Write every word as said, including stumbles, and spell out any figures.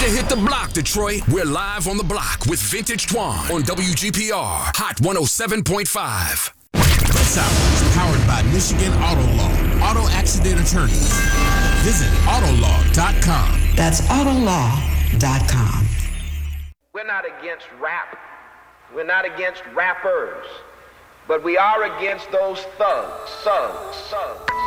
to hit the block, Detroit. We're live on the block with Vintage Twan on W G P R, Hot one oh seven point five. This hour is powered by Michigan Auto Law, auto accident attorneys. Visit Autolaw dot com. That's Autolaw dot com. We're not against rap. We're not against rappers. But we are against those thugs, thugs, thugs.